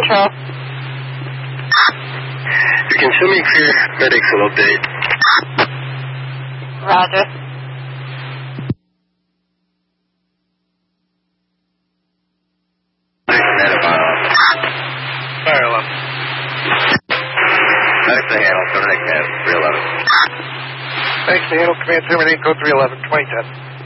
Control. You can send me clear medics an update. Roger. Fire alarm. Medics to handle, terminate command 311. Thanks to handle command, terminate code 311, 2010.